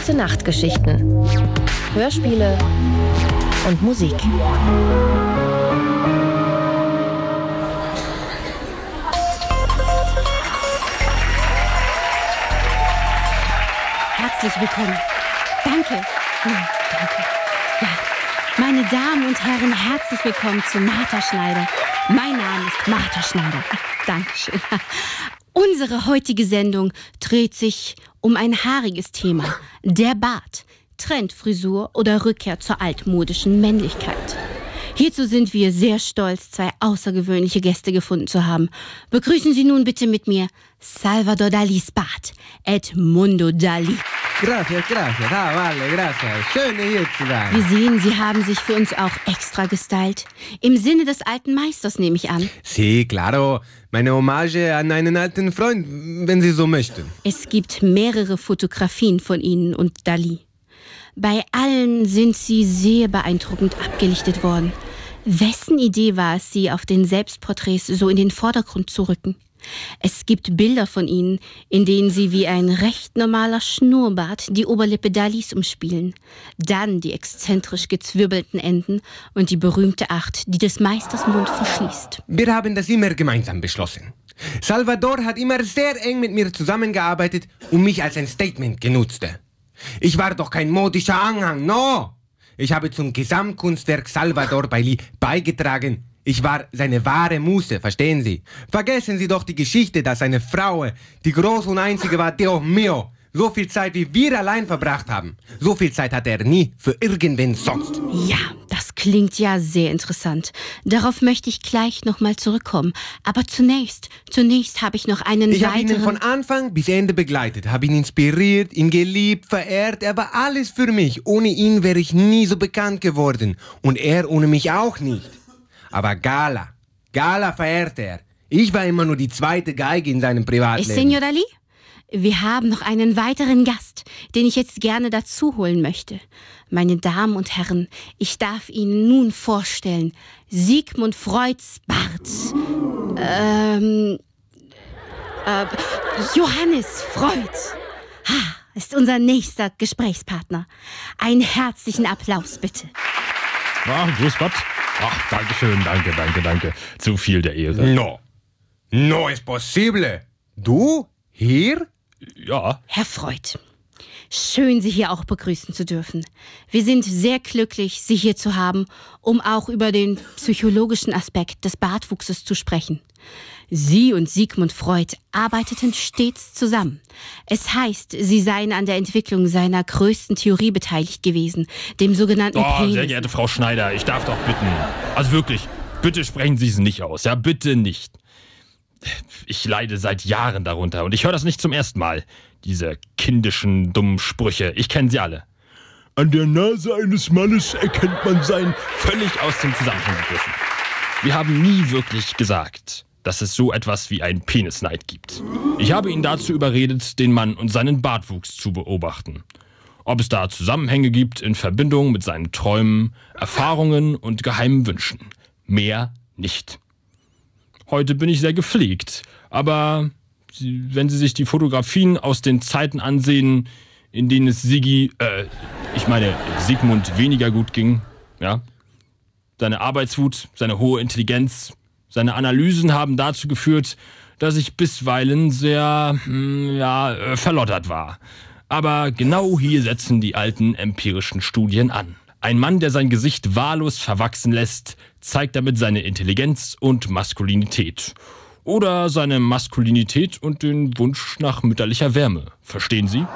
Gute-Nacht-Geschichten, Hörspiele und Musik. Herzlich willkommen. Danke. Ja, danke. Ja, meine Damen und Herren, herzlich willkommen zu Martha Schneider. Mein Name ist Martha Schneider. Dankeschön. Unsere heutige Sendung dreht sich um ein haariges Thema. Der Bart. Trendfrisur oder Rückkehr zur altmodischen Männlichkeit. Hierzu sind wir sehr stolz, zwei außergewöhnliche Gäste gefunden zu haben. Begrüßen Sie nun bitte mit mir Salvador Dalis Bart, Edmundo Dali. Gracias. Vale, gracias. Schön, hier zu sein. Wir sehen, Sie haben sich für uns auch extra gestylt. Im Sinne des alten Meisters, nehme ich an. Sí, claro. Meine Hommage an einen alten Freund, wenn Sie so möchten. Es gibt mehrere Fotografien von Ihnen und Dali. Bei allen sind Sie sehr beeindruckend abgelichtet worden. Wessen Idee war es, Sie auf den Selbstporträts so in den Vordergrund zu rücken? Es gibt Bilder von Ihnen, in denen Sie wie ein recht normaler Schnurrbart die Oberlippe Dalis umspielen. Dann die exzentrisch gezwirbelten Enden und die berühmte Acht, die des Meisters Mund verschließt. Wir haben das immer gemeinsam beschlossen. Salvador hat immer sehr eng mit mir zusammengearbeitet und mich als ein Statement genutzt. Ich war doch kein modischer Anhang, no! Ich habe zum Gesamtkunstwerk Salvador Dali beigetragen. Ich war seine wahre Muse, verstehen Sie? Vergessen Sie doch die Geschichte, dass eine Frau, die groß und einzige war, Dios mío, so viel Zeit wie wir allein verbracht haben. So viel Zeit hatte er nie für irgendwen sonst. Ja, das klingt ja sehr interessant. Darauf möchte ich gleich nochmal zurückkommen. Aber zunächst habe ich noch einen Ich habe ihn von Anfang bis Ende begleitet, habe ihn inspiriert, ihn geliebt, verehrt. Er war alles für mich. Ohne ihn wäre ich nie so bekannt geworden. Und er ohne mich auch nicht. Aber Gala verehrte er. Ich war immer nur die zweite Geige in seinem Privatleben. Senor Dali, wir haben noch einen weiteren Gast, den ich jetzt gerne dazu holen möchte. Meine Damen und Herren, ich darf Ihnen nun vorstellen, Sigmund Freuds Bart. Johannes Freud ist unser nächster Gesprächspartner. Einen herzlichen Applaus, bitte. Grüß Gott. Ach, dankeschön, danke. Zu viel der Ehre. No es posible. Du? Hier? Ja. Herr Freud, schön, Sie hier auch begrüßen zu dürfen. Wir sind sehr glücklich, Sie hier zu haben, um auch über den psychologischen Aspekt des Bartwuchses zu sprechen. Sie und Sigmund Freud arbeiteten stets zusammen. Es heißt, Sie seien an der Entwicklung seiner größten Theorie beteiligt gewesen, dem sogenannten Penis. Sehr geehrte Frau Schneider, ich darf doch bitten. Also wirklich, bitte sprechen Sie es nicht aus. Ja, bitte nicht. Ich leide seit Jahren darunter und ich höre das nicht zum ersten Mal. Diese kindischen, dummen Sprüche, ich kenne sie alle. An der Nase eines Mannes erkennt man sein völlig aus dem Zusammenhang gegriffen. Wir haben nie wirklich gesagt, dass es so etwas wie einen Penisneid gibt. Ich habe ihn dazu überredet, den Mann und seinen Bartwuchs zu beobachten. Ob es da Zusammenhänge gibt in Verbindung mit seinen Träumen, Erfahrungen und geheimen Wünschen. Mehr nicht. Heute bin ich sehr gepflegt, aber wenn Sie sich die Fotografien aus den Zeiten ansehen, in denen es Sigmund weniger gut ging, ja, seine Arbeitswut, seine hohe Intelligenz, seine Analysen haben dazu geführt, dass ich bisweilen sehr, verlottert war. Aber genau hier setzen die alten empirischen Studien an. Ein Mann, der sein Gesicht wahllos verwachsen lässt, zeigt damit seine Intelligenz und Maskulinität. Oder seine Maskulinität und den Wunsch nach mütterlicher Wärme. Verstehen Sie?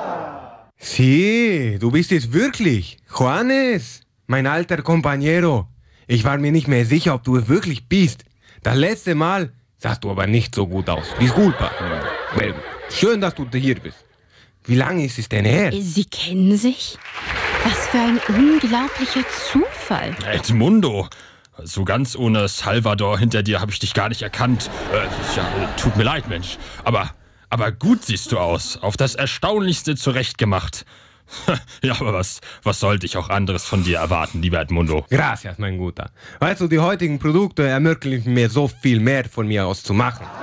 Sí, du bist es wirklich. Juanes, mein alter Compañero. Ich war mir nicht mehr sicher, ob du es wirklich bist. Das letzte Mal sahst du aber nicht so gut aus. Disculpa. Well, schön, dass du hier bist. Wie lange ist es denn her? Sie kennen sich? Was für ein unglaublicher Zufall. Edmundo, so ganz ohne Salvador hinter dir habe ich dich gar nicht erkannt. Tut mir leid, Mensch. Aber gut siehst du aus. Auf das Erstaunlichste zurechtgemacht. Ja, aber was sollte ich auch anderes von dir erwarten, lieber Edmundo? Gracias, mein Guter. Weißt du, die heutigen Produkte ermöglichen mir so viel mehr von mir aus zu machen.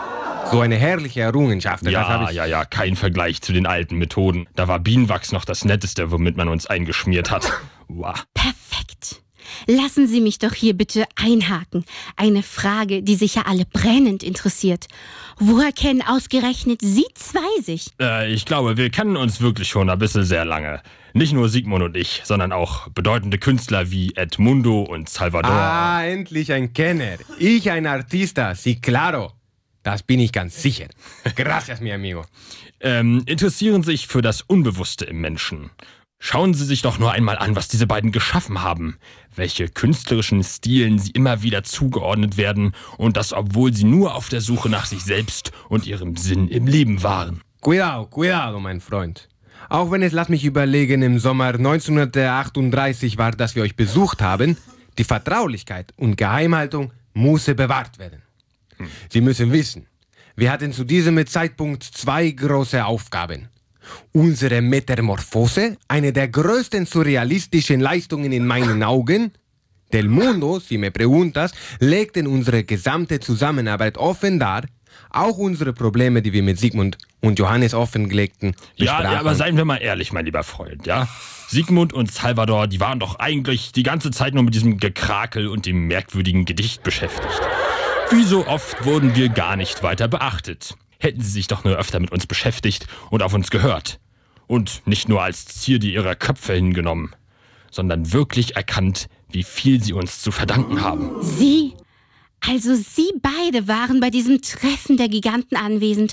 So eine herrliche Errungenschaft. Das hab ich... Ja, kein Vergleich zu den alten Methoden. Da war Bienenwachs noch das Netteste, womit man uns eingeschmiert hat. Wow. Perfekt. Lassen Sie mich doch hier bitte einhaken. Eine Frage, die sicher alle brennend interessiert. Woher kennen ausgerechnet Sie zwei sich? Ich glaube, wir kennen uns wirklich schon ein bisschen sehr lange. Nicht nur Sigmund und ich, sondern auch bedeutende Künstler wie Edmundo und Salvador. Ah, endlich ein Kenner. Ich ein Artista, sí claro. Das bin ich ganz sicher. Gracias, mi amigo. Interessieren sich für das Unbewusste im Menschen. Schauen Sie sich doch nur einmal an, was diese beiden geschaffen haben. Welche künstlerischen Stilen sie immer wieder zugeordnet werden und das, obwohl sie nur auf der Suche nach sich selbst und ihrem Sinn im Leben waren. Cuidado, mein Freund. Auch wenn es, lass mich überlegen, im Sommer 1938 war, dass wir euch besucht haben, die Vertraulichkeit und Geheimhaltung musste bewahrt werden. Sie müssen wissen, wir hatten zu diesem Zeitpunkt 2 große Aufgaben. Unsere Metamorphose, eine der größten surrealistischen Leistungen in meinen Augen. Del Mundo, si me preguntas, legten unsere gesamte Zusammenarbeit offen dar. Auch unsere Probleme, die wir mit Sigmund und Johannes offenlegten. Ja, aber seien wir mal ehrlich, mein lieber Freund, ja? Sigmund und Salvador, die waren doch eigentlich die ganze Zeit nur mit diesem Gekrakel und dem merkwürdigen Gedicht beschäftigt. Wie so oft wurden wir gar nicht weiter beachtet. Hätten sie sich doch nur öfter mit uns beschäftigt und auf uns gehört. Und nicht nur als Zierde ihrer Köpfe hingenommen, sondern wirklich erkannt, wie viel sie uns zu verdanken haben. Sie? Also Sie beide waren bei diesem Treffen der Giganten anwesend,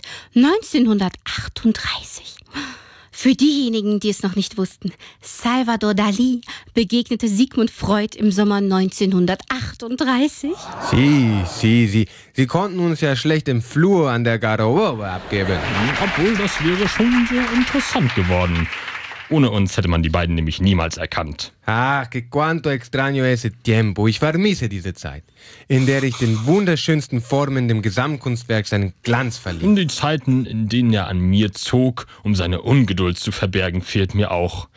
1938. Für diejenigen, die es noch nicht wussten, Salvador Dalí begegnete Sigmund Freud im Sommer 1938. Sie konnten uns ja schlecht im Flur an der Garderobe abgeben. Obwohl, das wäre schon sehr interessant geworden. Ohne uns hätte man die beiden nämlich niemals erkannt. Ach, que cuánto extraño ese tiempo. Ich vermisse diese Zeit, in der ich den wunderschönsten Formen dem Gesamtkunstwerk seinen Glanz verlieh. Und die Zeiten, in denen er an mir zog, um seine Ungeduld zu verbergen, fehlt mir auch.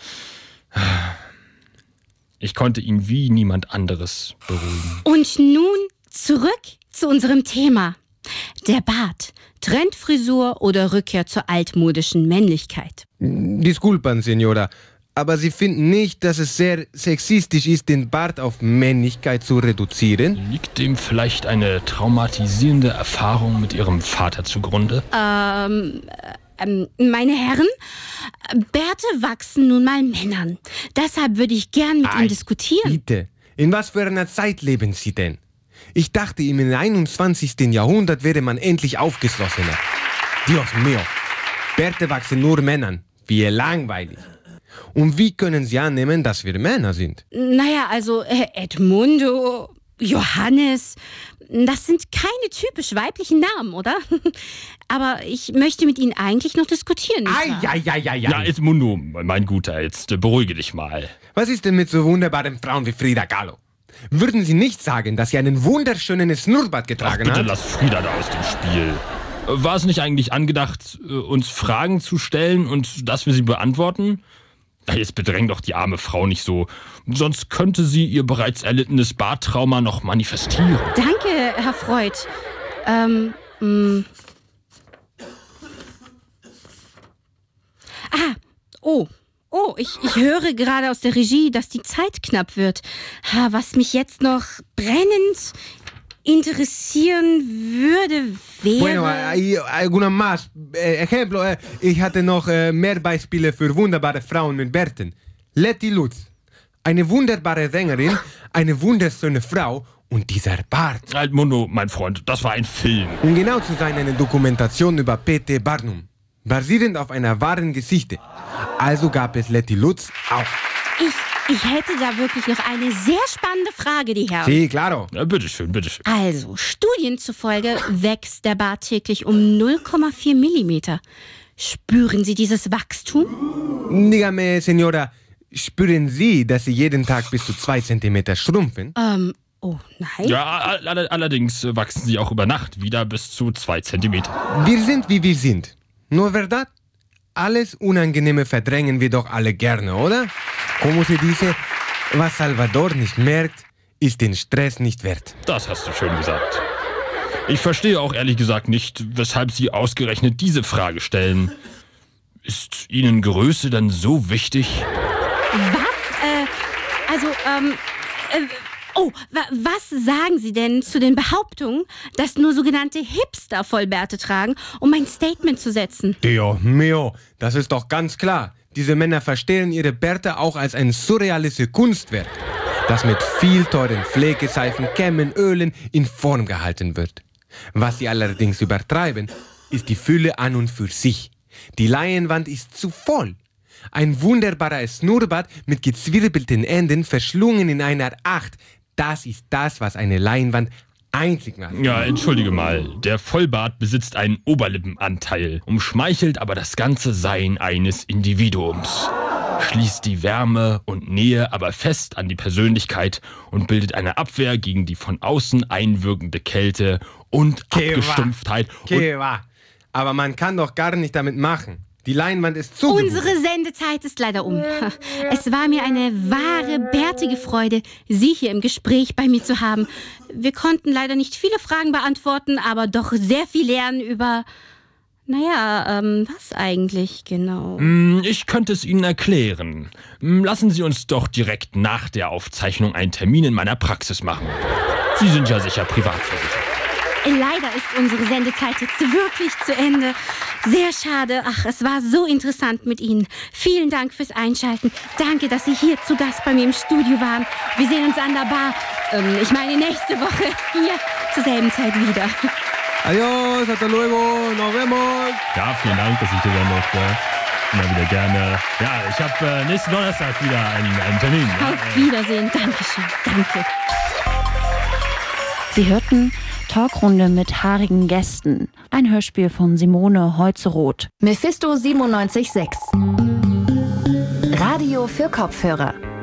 Ich konnte ihn wie niemand anderes beruhigen. Und nun zurück zu unserem Thema. Der Bart, Trendfrisur oder Rückkehr zur altmodischen Männlichkeit? Disculpan, Señora, aber Sie finden nicht, dass es sehr sexistisch ist, den Bart auf Männlichkeit zu reduzieren? Liegt dem vielleicht eine traumatisierende Erfahrung mit Ihrem Vater zugrunde? Meine Herren, Bärte wachsen nun mal Männern. Deshalb würde ich gern mit Ihnen diskutieren. Bitte, in was für einer Zeit leben Sie denn? Ich dachte, im 21. Jahrhundert wäre man endlich aufgeschlossener. Dios mío, Bärte wachsen nur Männern. Wie langweilig. Und wie können Sie annehmen, dass wir Männer sind? Naja, also Edmundo, Johannes, das sind keine typisch weiblichen Namen, oder? Aber ich möchte mit Ihnen eigentlich noch diskutieren. Ja, Edmundo, mein Guter, jetzt beruhige dich mal. Was ist denn mit so wunderbaren Frauen wie Frida Kahlo? Würden Sie nicht sagen, dass sie einen wunderschönen Schnurrbart getragen hat? Bitte lass Frida da aus dem Spiel. War es nicht eigentlich angedacht, uns Fragen zu stellen und dass wir sie beantworten? Jetzt bedräng doch die arme Frau nicht so. Sonst könnte sie ihr bereits erlittenes Barttrauma noch manifestieren. Danke, Herr Freud. Ich höre gerade aus der Regie, dass die Zeit knapp wird. Was mich jetzt noch brennend interessieren würde, wäre... Bueno, alguna más. Ejemplo, ich hatte noch mehr Beispiele für wunderbare Frauen mit Bärten. Letty Lutz, eine wunderbare Sängerin, eine wunderschöne Frau und dieser Bart. Edmundo, mein Freund, das war ein Film. Um genau zu sein, eine Dokumentation über P.T. Barnum, basierend auf einer wahren Geschichte. Also gab es Letty Lutz auch. Ich hätte da wirklich noch eine sehr spannende Frage, die Herren. Sí, claro. Ja, bitteschön. Also, Studien zufolge wächst der Bart täglich um 0,4 Millimeter. Spüren Sie dieses Wachstum? Dígame, Señora, spüren Sie, dass Sie jeden Tag bis zu 2 Zentimeter schrumpfen? Nein. Ja, allerdings wachsen sie auch über Nacht wieder bis zu 2 Zentimeter. Wir sind, wie wir sind. Nur verdad? Alles Unangenehme verdrängen wir doch alle gerne, oder? Como se dice, was Salvador nicht merkt, ist den Stress nicht wert. Das hast du schön gesagt. Ich verstehe auch ehrlich gesagt nicht, weshalb Sie ausgerechnet diese Frage stellen. Ist Ihnen Größe dann so wichtig? Was sagen Sie denn zu den Behauptungen, dass nur sogenannte Hipster Vollbärte tragen, um ein Statement zu setzen? Dio mio, das ist doch ganz klar. Diese Männer verstehen ihre Bärte auch als ein surrealistisches Kunstwerk, das mit viel teuren Pflegeseifen, Kämmen, Ölen in Form gehalten wird. Was sie allerdings übertreiben, ist die Fülle an und für sich. Die Leinwand ist zu voll. Ein wunderbarer Schnurrbart mit gezwirbelten Enden verschlungen in einer Acht. Das ist das, was eine Leinwand einzig macht. Ja, entschuldige mal. Der Vollbart besitzt einen Oberlippenanteil, umschmeichelt aber das ganze Sein eines Individuums. Schließt die Wärme und Nähe aber fest an die Persönlichkeit und bildet eine Abwehr gegen die von außen einwirkende Kälte und Abgestumpftheit. Aber man kann doch gar nicht damit machen. Die Leinwand ist zugebucht. Unsere Sendezeit ist leider um. Es war mir eine wahre, bärtige Freude, Sie hier im Gespräch bei mir zu haben. Wir konnten leider nicht viele Fragen beantworten, aber doch sehr viel lernen über... was eigentlich genau? Ich könnte es Ihnen erklären. Lassen Sie uns doch direkt nach der Aufzeichnung einen Termin in meiner Praxis machen. Sie sind ja sicher privat versichert. Leider ist unsere Sendezeit jetzt wirklich zu Ende. Sehr schade. Ach, es war so interessant mit Ihnen. Vielen Dank fürs Einschalten. Danke, dass Sie hier zu Gast bei mir im Studio waren. Wir sehen uns an der Bar. Nächste Woche hier zur selben Zeit wieder. Adios, hasta luego, nos vemos. Ja, vielen Dank, dass ich hier sein durfte. Immer wieder gerne. Ja, ich habe nächsten Donnerstag wieder einen Termin. Auf Wiedersehen. Dankeschön. Danke. Sie hörten Talkrunde mit haarigen Gästen. Ein Hörspiel von Simone Holzeroth. Mephisto 97.6. Radio für Kopfhörer.